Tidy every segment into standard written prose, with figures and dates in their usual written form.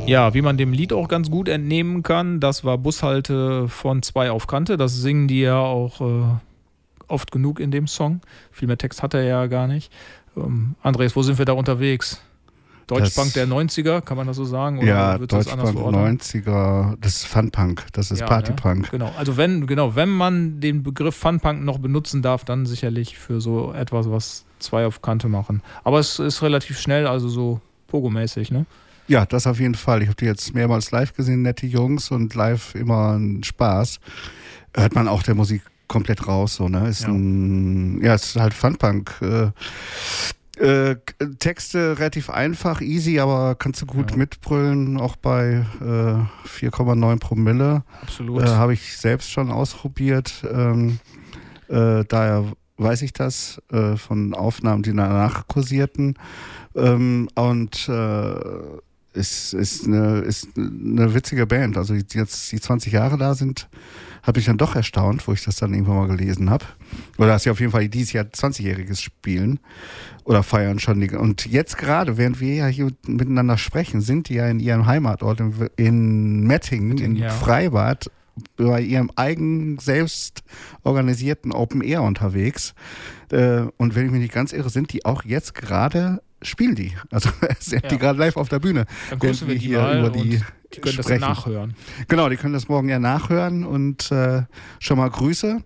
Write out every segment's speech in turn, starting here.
Ja, wie man dem Lied auch ganz gut entnehmen kann, das war Bushalte von 2 auf Kante. Das singen die ja auch oft genug in dem Song. Viel mehr Text hat er ja gar nicht. Andres, wo sind wir da unterwegs? Deutschpunk der 90er, kann man das so sagen? Oder ja, Deutschpunk 90er, das ist Funpunk, das ist Partypunk. Ne? Genau, also wenn man den Begriff Funpunk noch benutzen darf, dann sicherlich für so etwas, was 2 auf Kante machen. Aber es ist relativ schnell, also so Pogo-mäßig, ne? Ja, das auf jeden Fall. Ich habe die jetzt mehrmals live gesehen, nette Jungs, und live immer ein Spaß. Hört man auch der Musik komplett raus, so, ne? Ist es ist halt Funpunk. Texte relativ einfach, easy, aber kannst du gut mitbrüllen, auch bei 4,9 Promille. Absolut. Habe ich selbst schon ausprobiert. Daher weiß ich das von Aufnahmen, die danach kursierten. Ist eine witzige Band. Also jetzt die 20 Jahre da sind, habe ich dann doch erstaunt, wo ich das dann irgendwann mal gelesen habe. Oder dass sie auf jeden Fall dieses Jahr 20-Jähriges spielen oder feiern schon. Und jetzt gerade, während wir ja hier miteinander sprechen, sind die ja in ihrem Heimatort in Mettingen, in Freibad, bei ihrem eigenen, selbst organisierten Open Air unterwegs. Und wenn ich mich nicht ganz irre, sind die auch jetzt gerade, spielen die. Also sind die gerade live auf der Bühne. Dann grüßen wir die mal über die können sprechen. Das nachhören. Genau, die können das morgen ja nachhören und schon mal Grüße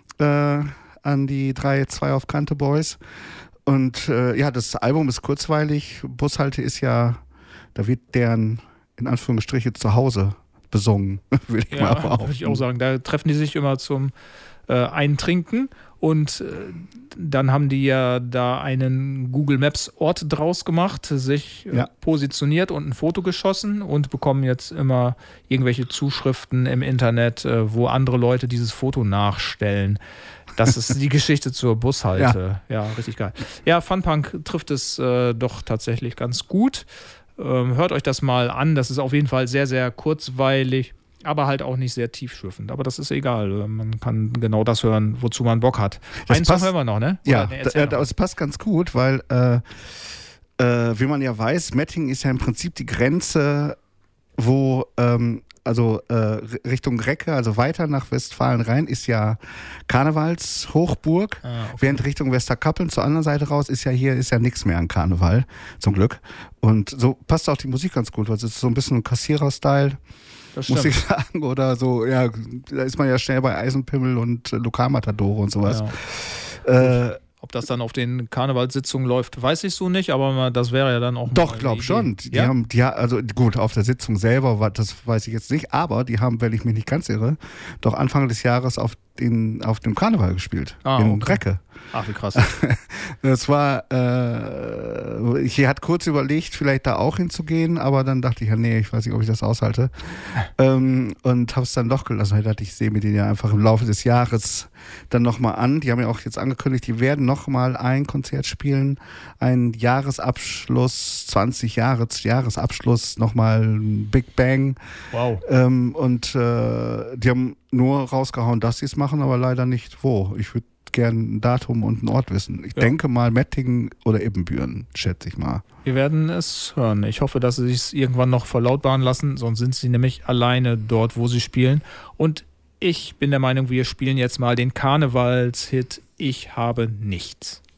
an die 2 auf Kante Boys. Und das Album ist kurzweilig. Bushalte ist ja, da wird deren, in Anführungsstriche, Zuhause besungen, will ich mal behaupten. Würde ich auch sagen. Da treffen die sich immer zum Eintrinken und dann haben die ja da einen Google Maps Ort draus gemacht, sich positioniert und ein Foto geschossen und bekommen jetzt immer irgendwelche Zuschriften im Internet, wo andere Leute dieses Foto nachstellen. Das ist die Geschichte zur Bushalte. Ja, richtig geil. Ja, Funpunk trifft es doch tatsächlich ganz gut. Hört euch das mal an. Das ist auf jeden Fall sehr, sehr kurzweilig, aber halt auch nicht sehr tiefschürfend. Aber das ist egal. Man kann genau das hören, wozu man Bock hat. Einen Song hören wir noch, ne? Das passt ganz gut, weil wie man ja weiß, Mettingen ist ja im Prinzip die Grenze, wo Richtung Recke, also weiter nach Westfalen rein, ist ja Karnevalshochburg, während Richtung Westerkappeln zur anderen Seite raus ist ja nichts mehr an Karneval, zum Glück. Und so passt auch die Musik ganz gut, weil es ist so ein bisschen Kassierer-Style, muss ich sagen, oder so, ja, da ist man ja schnell bei Eisenpimmel und Lokalmatadore und sowas. Ja. Ob das dann auf den Karnevalssitzungen läuft, weiß ich so nicht, aber das wäre ja dann auch... Doch, glaub schon. Die haben, also gut, auf der Sitzung selber, das weiß ich jetzt nicht, aber die haben, wenn ich mich nicht ganz irre, doch Anfang des Jahres auf dem Karneval gespielt. In Recke. Ach, wie krass. Das war, ich hatte kurz überlegt, vielleicht da auch hinzugehen, aber dann dachte ich, ich weiß nicht, ob ich das aushalte. Und habe es dann doch gelassen. Ich dachte, ich sehe mir den ja einfach im Laufe des Jahres dann nochmal an. Die haben ja auch jetzt angekündigt, die werden nochmal ein Konzert spielen, ein Jahresabschluss, 20 Jahresabschluss, nochmal Big Bang. Wow. Und die haben nur rausgehauen, dass sie es machen, aber leider nicht wo. Ich würde gerne ein Datum und einen Ort wissen. Ich denke mal Mettingen oder Ibbenbüren, schätze ich mal. Wir werden es hören. Ich hoffe, dass sie es irgendwann noch verlautbaren lassen, sonst sind sie nämlich alleine dort, wo sie spielen. Und ich bin der Meinung, wir spielen jetzt mal den Karnevalshit Ich habe nichts.